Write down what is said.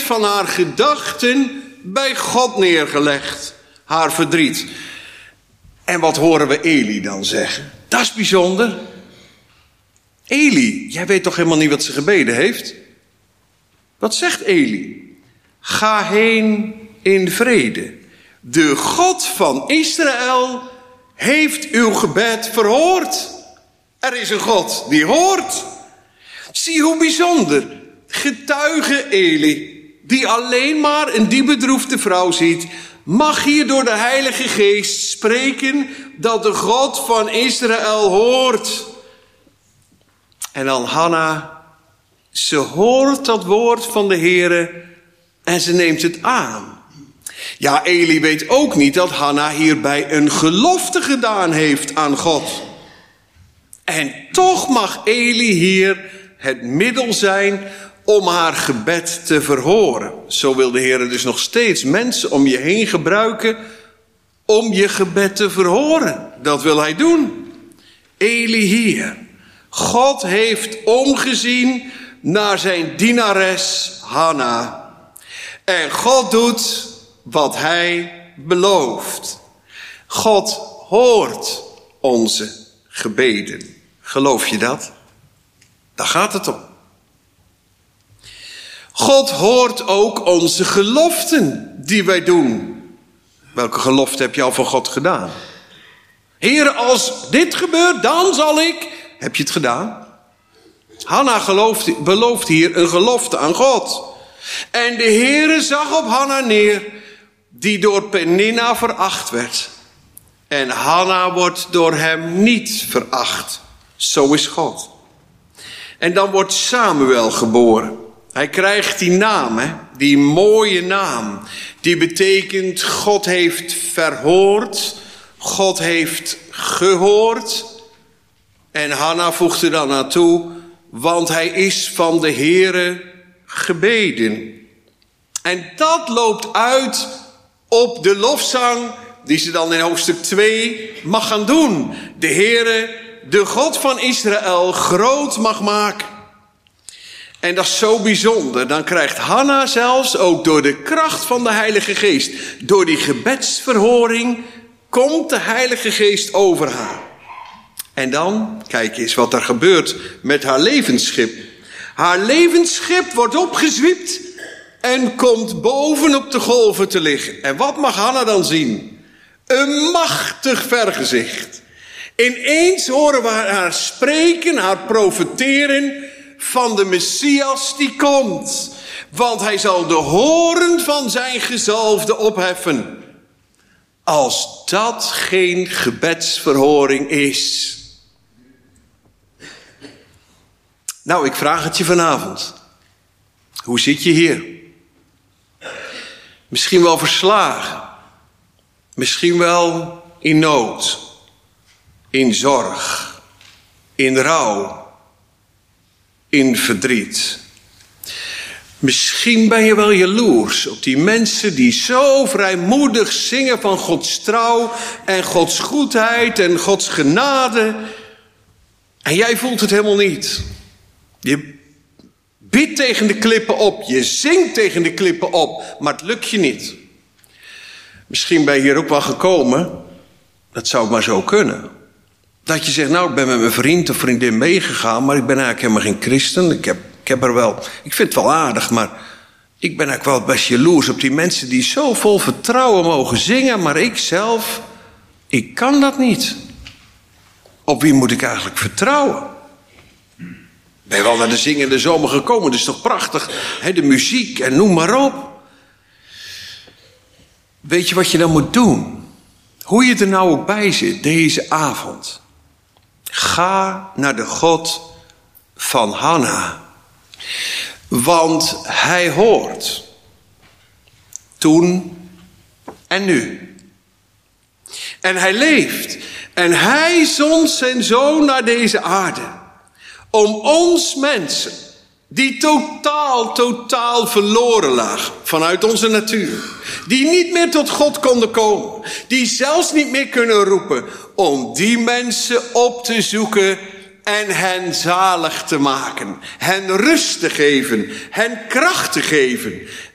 van haar gedachten bij God neergelegd. Haar verdriet. En wat horen we Eli dan zeggen? Dat is bijzonder. Eli, jij weet toch helemaal niet wat ze gebeden heeft? Wat zegt Eli? Ga heen in vrede. De God van Israël heeft uw gebed verhoord. Er is een God die hoort. Zie hoe bijzonder. Getuige Eli, die alleen maar een die bedroefde vrouw ziet, mag hier door de Heilige Geest spreken dat de God van Israël hoort. En dan Hanna, ze hoort dat woord van de Heere en ze neemt het aan. Ja, Eli weet ook niet dat Hanna hierbij een gelofte gedaan heeft aan God. En toch mag Eli hier het middel zijn om haar gebed te verhoren. Zo wil de Heer dus nog steeds mensen om je heen gebruiken om je gebed te verhoren. Dat wil hij doen. Eli hier. God heeft omgezien naar zijn dienares Hanna. En God doet wat hij belooft. God hoort onze gebeden. Geloof je dat? Daar gaat het om. God hoort ook onze geloften die wij doen. Welke gelofte heb je al voor God gedaan? Heer, als dit gebeurt, dan zal ik... Heb je het gedaan? Hanna belooft hier een gelofte aan God. En de Heere zag op Hanna neer, die door Peninna veracht werd. En Hanna wordt door hem niet veracht. Zo is God. En dan wordt Samuel geboren. Hij krijgt die naam, die mooie naam. Die betekent God heeft verhoord. God heeft gehoord. En Hanna voegt er dan aan toe, want hij is van de Heere gebeden. En dat loopt uit op de lofzang die ze dan in hoofdstuk 2 mag gaan doen. De Heere, de God van Israël, groot mag maken. En dat is zo bijzonder. Dan krijgt Hanna zelfs ook door de kracht van de Heilige Geest, door die gebedsverhoring, komt de Heilige Geest over haar. En dan, kijk eens wat er gebeurt met haar levensschip. Haar levensschip wordt opgezwiept en komt bovenop de golven te liggen. En wat mag Hanna dan zien? Een machtig vergezicht. Ineens horen we haar spreken, haar profeteren van de Messias die komt. Want hij zal de hoorn van zijn gezalfde opheffen. Als dat geen gebedsverhoring is. Nou, ik vraag het je vanavond. Hoe zit je hier? Misschien wel verslagen. Misschien wel in nood. In zorg. In rouw. In verdriet. Misschien ben je wel jaloers op die mensen die zo vrijmoedig zingen van Gods trouw en Gods goedheid en Gods genade. En jij voelt het helemaal niet. Je bidt tegen de klippen op, je zingt tegen de klippen op, maar het lukt je niet. Misschien ben je hier ook wel gekomen, dat zou maar zo kunnen. Dat je zegt, nou, ik ben met mijn vriend of vriendin meegegaan, maar ik ben eigenlijk helemaal geen christen. Ik vind het wel aardig, maar ik ben eigenlijk wel best jaloers op die mensen die zo vol vertrouwen mogen zingen, maar ik kan dat niet. Op wie moet ik eigenlijk vertrouwen? Ben je wel naar de zingende zomer gekomen, dat is toch prachtig, de muziek en noem maar op. Weet je wat je dan moet doen? Hoe je er nou ook bij zit deze avond. Ga naar de God van Hanna. Want hij hoort. Toen en nu. En hij leeft. En hij zond zijn zoon naar deze aarde. Om ons mensen, die totaal verloren lagen vanuit onze natuur. Die niet meer tot God konden komen. Die zelfs niet meer kunnen roepen. Om die mensen op te zoeken en hen zalig te maken. Hen rust te geven. Hen kracht te geven.